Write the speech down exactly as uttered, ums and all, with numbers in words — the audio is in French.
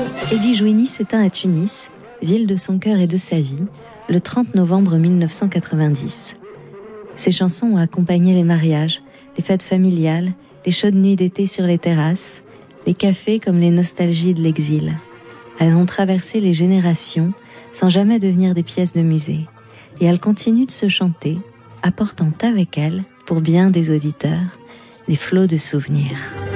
Eddie Jouini s'éteint à Tunis, ville de son cœur et de sa vie, le trente novembre mille neuf cent quatre-vingt-dix. Ses chansons ont accompagné les mariages, les fêtes familiales, les chaudes nuits d'été sur les terrasses, les cafés comme les nostalgies de l'exil. Elles ont traversé les générations sans jamais devenir des pièces de musée. Et elles continuent de se chanter, apportant avec elles, pour bien des auditeurs, des flots de souvenirs.